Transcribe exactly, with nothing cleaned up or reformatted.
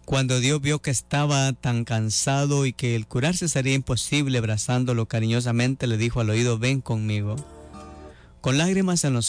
Cuando Dios vio que estaba tan cansado y que el curarse sería imposible, abrazándolo cariñosamente, le dijo al oído: ven conmigo. Con lágrimas en los